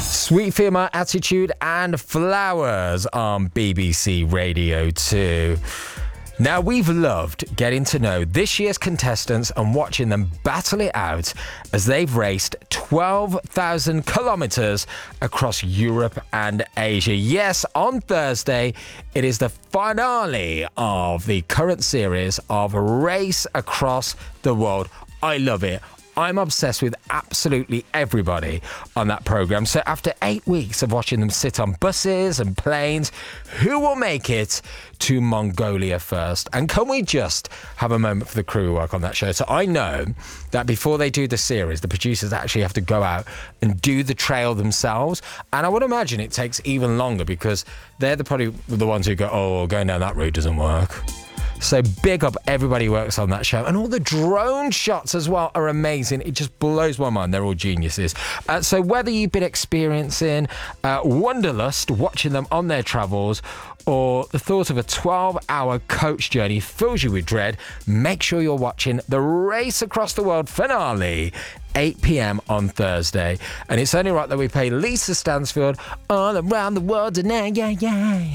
Sweet Female Attitude and Flowers on BBC Radio 2. Now, we've loved getting to know this year's contestants and watching them battle it out as they've raced 12,000 kilometres across Europe and Asia. Yes, on Thursday, it is the finale of the current series of Race Across the World. I love it. I'm obsessed with absolutely everybody on that programme. So after 8 weeks of watching them sit on buses and planes, who will make it to Mongolia first? And can we just have a moment for the crew who work on that show? So I know that before they do the series, the producers actually have to go out and do the trail themselves. And I would imagine it takes even longer because they're probably the ones who go, oh, going down that route doesn't work. So big up everybody who works on that show. And all the drone shots as well are amazing. It just blows my mind. They're all geniuses. So whether you've been experiencing wanderlust, watching them on their travels, or the thought of a 12-hour coach journey fills you with dread, make sure you're watching the Race Across the World finale, 8 p.m. on Thursday. And it's only right that we play Lisa Stansfield, All Around the World tonight. Yeah, yeah.